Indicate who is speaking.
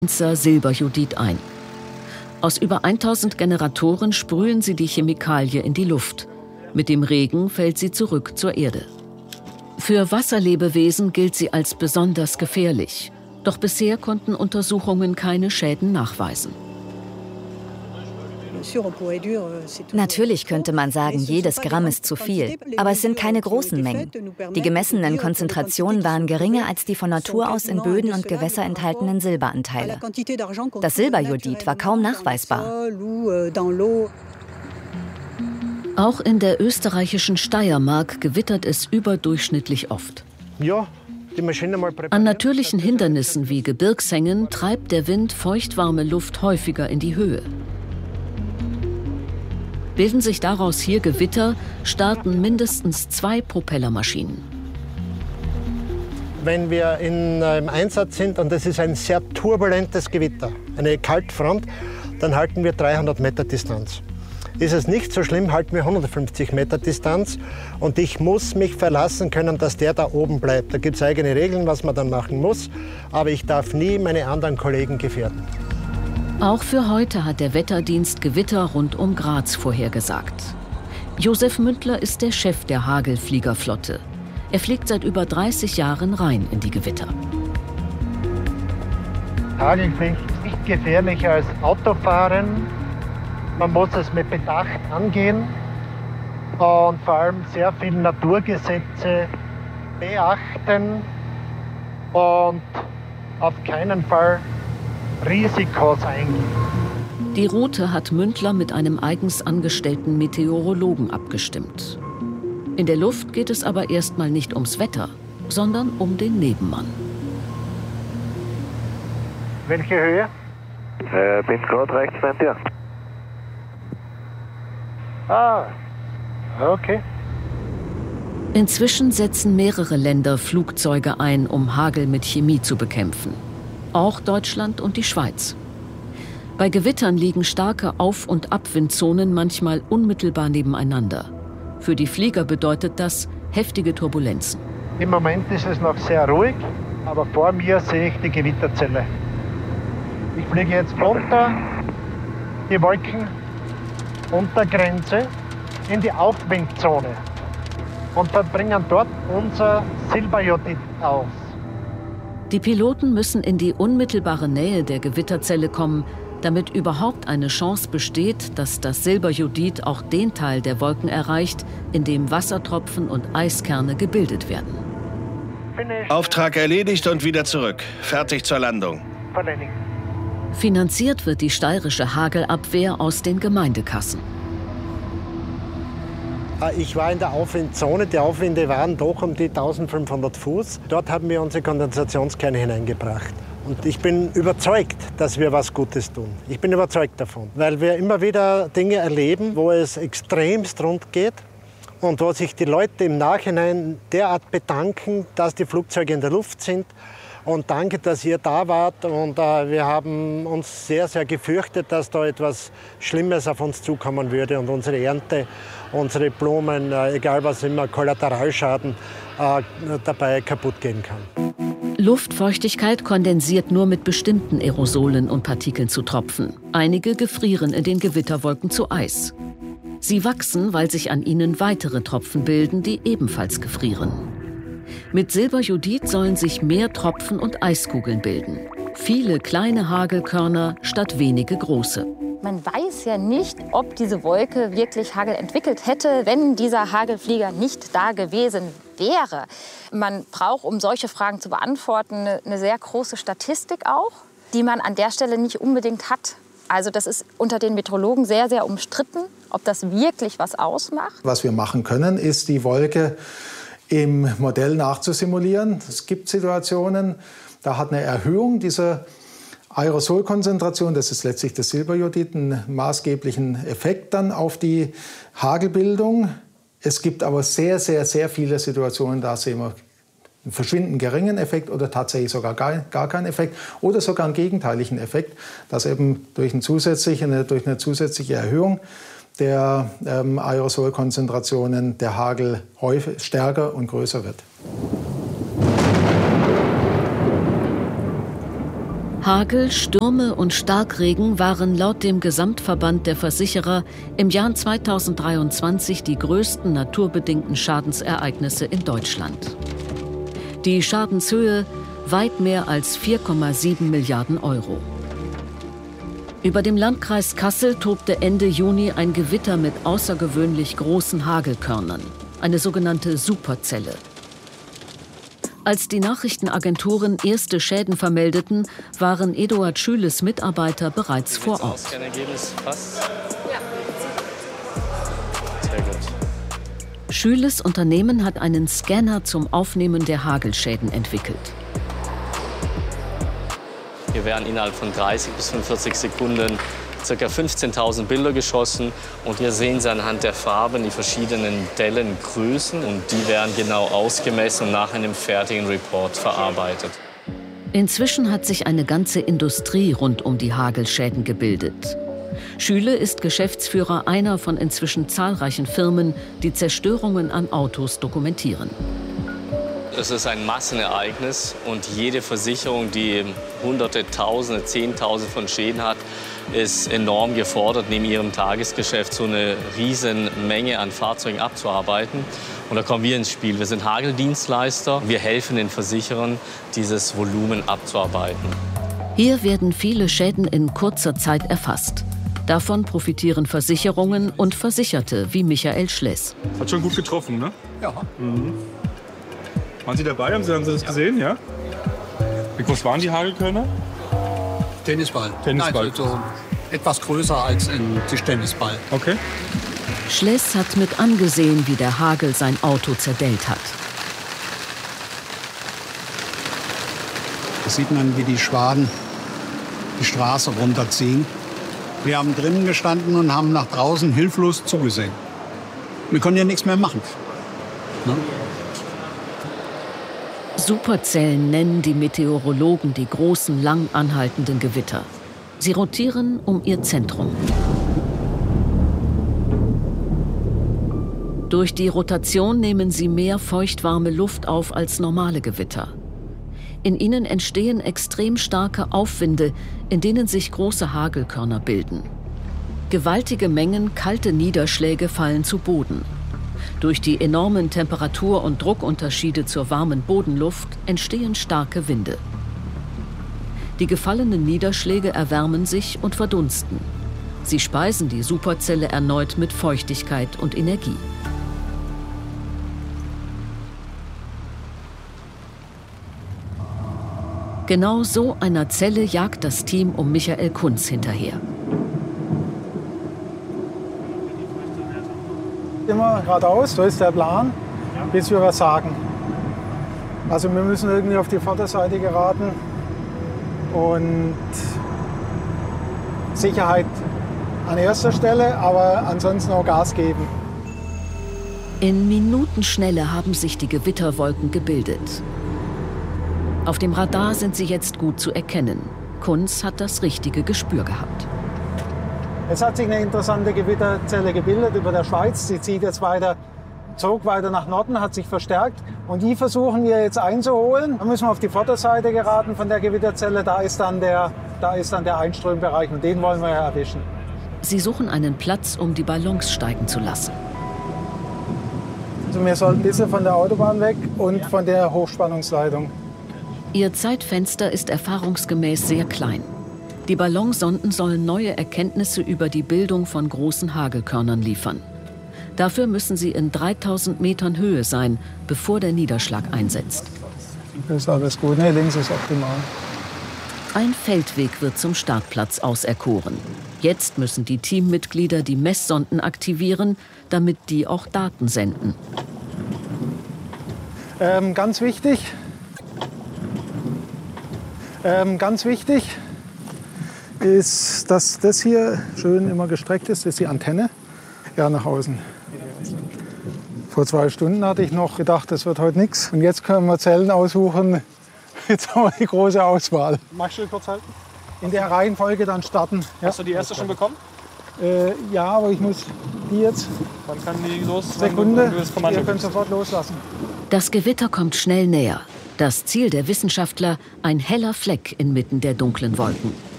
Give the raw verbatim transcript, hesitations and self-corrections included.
Speaker 1: Silberjodid ein. Aus über tausend Generatoren sprühen sie die Chemikalie in die Luft. Mit dem Regen fällt sie zurück zur Erde. Für Wasserlebewesen gilt sie als besonders gefährlich. Doch bisher konnten Untersuchungen keine Schäden nachweisen.
Speaker 2: Natürlich könnte man sagen, jedes Gramm ist zu viel, aber es sind keine großen Mengen. Die gemessenen Konzentrationen waren geringer als die von Natur aus in Böden und Gewässer enthaltenen Silberanteile. Das Silberjodid war kaum nachweisbar.
Speaker 1: Auch in der österreichischen Steiermark gewittert es überdurchschnittlich oft.
Speaker 3: Ja, die Maschine mal präpariert.
Speaker 1: An natürlichen Hindernissen wie Gebirgshängen treibt der Wind feuchtwarme Luft häufiger in die Höhe. Bilden sich daraus hier Gewitter, starten mindestens zwei Propellermaschinen.
Speaker 3: Wenn wir in, äh, im Einsatz sind und es ist ein sehr turbulentes Gewitter, eine Kaltfront, dann halten wir dreihundert Meter Distanz. Ist es nicht so schlimm, halten wir hundertfünfzig Meter Distanz und ich muss mich verlassen können, dass der da oben bleibt. Da gibt es eigene Regeln, was man dann machen muss, aber ich darf nie meine anderen Kollegen gefährden.
Speaker 1: Auch für heute hat der Wetterdienst Gewitter rund um Graz vorhergesagt. Josef Mündler ist der Chef der Hagelfliegerflotte. Er fliegt seit über dreißig Jahren rein in die Gewitter.
Speaker 3: Hagelfliegen ist nicht gefährlicher als Autofahren. Man muss es mit Bedacht angehen und vor allem sehr viele Naturgesetze beachten und auf keinen Fall Risikos eingehen.
Speaker 1: Die Route hat Mündler mit einem eigens angestellten Meteorologen abgestimmt. In der Luft geht es aber erstmal nicht ums Wetter, sondern um den Nebenmann.
Speaker 3: Welche Höhe?
Speaker 4: Äh, bin gerade rechts bei dir.
Speaker 3: Ah, okay.
Speaker 1: Inzwischen setzen mehrere Länder Flugzeuge ein, um Hagel mit Chemie zu bekämpfen. Auch Deutschland und die Schweiz. Bei Gewittern liegen starke Auf- und Abwindzonen manchmal unmittelbar nebeneinander. Für die Flieger bedeutet das heftige Turbulenzen.
Speaker 3: Im Moment ist es noch sehr ruhig, aber vor mir sehe ich die Gewitterzelle. Ich fliege jetzt runter die Wolkenuntergrenze in die Aufwindzone und verbringen dort unser Silberjodid aus.
Speaker 1: Die Piloten müssen in die unmittelbare Nähe der Gewitterzelle kommen, damit überhaupt eine Chance besteht, dass das Silberjodid auch den Teil der Wolken erreicht, in dem Wassertropfen und Eiskerne gebildet werden.
Speaker 5: Auftrag erledigt und wieder zurück. Fertig zur Landung.
Speaker 1: Finanziert wird die steirische Hagelabwehr aus den Gemeindekassen.
Speaker 3: Ich war in der Aufwindzone. Die Aufwinde waren doch um die eintausendfünfhundert Fuß. Dort haben wir unsere Kondensationskerne hineingebracht. Und ich bin überzeugt, dass wir was Gutes tun. Ich bin überzeugt davon, weil wir immer wieder Dinge erleben, wo es extremst rund geht und wo sich die Leute im Nachhinein derart bedanken, dass die Flugzeuge in der Luft sind. Und danke, dass ihr da wart. Und äh, wir haben uns sehr, sehr gefürchtet, dass da etwas Schlimmes auf uns zukommen würde und unsere Ernte, unsere Blumen, äh, egal was immer, Kollateralschaden äh, dabei kaputt gehen kann.
Speaker 1: Luftfeuchtigkeit kondensiert nur mit bestimmten Aerosolen und Partikeln zu Tropfen. Einige gefrieren in den Gewitterwolken zu Eis. Sie wachsen, weil sich an ihnen weitere Tropfen bilden, die ebenfalls gefrieren. Mit Silberjodid sollen sich mehr Tropfen und Eiskugeln bilden. Viele kleine Hagelkörner statt wenige große.
Speaker 6: Man weiß ja nicht, ob diese Wolke wirklich Hagel entwickelt hätte, wenn dieser Hagelflieger nicht da gewesen wäre. Man braucht, um solche Fragen zu beantworten, eine sehr große Statistik auch, die man an der Stelle nicht unbedingt hat. Also das ist unter den Meteorologen sehr, sehr umstritten, ob das wirklich was ausmacht.
Speaker 7: Was wir machen können, ist die Wolke im Modell nachzusimulieren. Es gibt Situationen, da hat eine Erhöhung dieser Aerosolkonzentration, das ist letztlich das Silberjodid, einen maßgeblichen Effekt dann auf die Hagelbildung. Es gibt aber sehr, sehr, sehr viele Situationen, da sehen wir einen verschwindend geringen Effekt oder tatsächlich sogar gar, gar keinen Effekt oder sogar einen gegenteiligen Effekt, dass eben durch, ein zusätzliche, eine, durch eine zusätzliche Erhöhung der ähm, Aerosolkonzentrationen der Hagel häufig stärker und größer wird.
Speaker 1: Hagel, Stürme und Starkregen waren laut dem Gesamtverband der Versicherer im Jahr zweitausenddreiundzwanzig die größten naturbedingten Schadensereignisse in Deutschland. Die Schadenshöhe weit mehr als vier Komma sieben Milliarden Euro. Über dem Landkreis Kassel tobte Ende Juni ein Gewitter mit außergewöhnlich großen Hagelkörnern, eine sogenannte Superzelle. Als die Nachrichtenagenturen erste Schäden vermeldeten, waren Eduard Schüles Mitarbeiter bereits vor Ort. Schüles Unternehmen hat einen Scanner zum Aufnehmen der Hagelschäden entwickelt.
Speaker 8: Hier werden innerhalb von dreißig bis fünfundvierzig Sekunden ca. fünfzehntausend Bilder geschossen. Und hier sehen Sie anhand der Farben die verschiedenen Dellengrößen. Und die werden genau ausgemessen und nach einem fertigen Report verarbeitet.
Speaker 1: Inzwischen hat sich eine ganze Industrie rund um die Hagelschäden gebildet. Schüle ist Geschäftsführer einer von inzwischen zahlreichen Firmen, die Zerstörungen an Autos dokumentieren.
Speaker 8: Es ist ein Massenereignis und jede Versicherung, die Hunderte, Tausende, Zehntausende von Schäden hat, ist enorm gefordert, neben ihrem Tagesgeschäft so eine riesen Menge an Fahrzeugen abzuarbeiten. Und da kommen wir ins Spiel. Wir sind Hageldienstleister. Wir helfen den Versicherern, dieses Volumen abzuarbeiten.
Speaker 1: Hier werden viele Schäden in kurzer Zeit erfasst. Davon profitieren Versicherungen und Versicherte wie Michael Schless.
Speaker 9: Hat schon gut getroffen, ne?
Speaker 10: Ja.
Speaker 9: Mhm. Waren Sie dabei? Haben Sie, haben Sie das gesehen? Ja. Wie groß waren die Hagelkörner?
Speaker 10: Tennisball.
Speaker 9: Tennisball.
Speaker 10: Nein, so, so etwas größer als ein Tischtennisball.
Speaker 9: Okay.
Speaker 1: Schless hat mit angesehen, wie der Hagel sein Auto zerdellt hat.
Speaker 10: Da sieht man, wie die Schwaden die Straße runterziehen. Wir haben drinnen gestanden und haben nach draußen hilflos zugesehen. Wir konnten ja nichts mehr machen. Ne?
Speaker 1: Superzellen nennen die Meteorologen die großen, lang anhaltenden Gewitter. Sie rotieren um ihr Zentrum. Durch die Rotation nehmen sie mehr feuchtwarme Luft auf als normale Gewitter. In ihnen entstehen extrem starke Aufwinde, in denen sich große Hagelkörner bilden. Gewaltige Mengen kalte Niederschläge fallen zu Boden. Durch die enormen Temperatur- und Druckunterschiede zur warmen Bodenluft entstehen starke Winde. Die gefallenen Niederschläge erwärmen sich und verdunsten. Sie speisen die Superzelle erneut mit Feuchtigkeit und Energie. Genau so einer Zelle jagt das Team um Michael Kunz hinterher.
Speaker 7: Immer geradeaus, so ist der Plan, bis wir was sagen. Also wir müssen irgendwie auf die Vorderseite geraten und Sicherheit an erster Stelle, aber ansonsten auch Gas geben.
Speaker 1: In Minutenschnelle haben sich die Gewitterwolken gebildet. Auf dem Radar sind sie jetzt gut zu erkennen. Kunz hat das richtige Gespür gehabt.
Speaker 7: Es hat sich eine interessante Gewitterzelle gebildet über der Schweiz. Sie zieht jetzt weiter, zog weiter nach Norden, hat sich verstärkt. Und die versuchen wir jetzt einzuholen. Da müssen wir auf die Vorderseite geraten von der Gewitterzelle. Da ist dann der, da ist dann der Einströmbereich und den wollen wir ja erwischen.
Speaker 1: Sie suchen einen Platz, um die Ballons steigen zu lassen.
Speaker 7: Also wir sollen ein bisschen von der Autobahn weg und von der Hochspannungsleitung.
Speaker 1: Ihr Zeitfenster ist erfahrungsgemäß sehr klein. Die Ballonsonden sollen neue Erkenntnisse über die Bildung von großen Hagelkörnern liefern. Dafür müssen sie in dreitausend Metern Höhe sein, bevor der Niederschlag einsetzt.
Speaker 7: Das ist alles gut, ne? Links ist optimal.
Speaker 1: Ein Feldweg wird zum Startplatz auserkoren. Jetzt müssen die Teammitglieder die Messsonden aktivieren, damit die auch Daten senden.
Speaker 7: Ähm, ganz wichtig, ähm, ganz wichtig ist, dass das hier schön immer gestreckt ist. Das ist die Antenne. Ja, nach außen. Vor zwei Stunden hatte ich noch gedacht, das wird heute nichts. Und jetzt können wir Zellen aussuchen. Jetzt haben wir die große Auswahl.
Speaker 9: Magst du kurz halten?
Speaker 7: In der Reihenfolge dann starten. Ja.
Speaker 9: Hast du die erste schon bekommen?
Speaker 7: Äh, ja, aber ich muss die jetzt.
Speaker 9: Wann kann die los?
Speaker 7: Sekunde.
Speaker 9: Du das Kommando
Speaker 7: Ihr könnt sofort loslassen.
Speaker 1: Das Gewitter kommt schnell näher. Das Ziel der Wissenschaftler: ein heller Fleck inmitten der dunklen Wolken.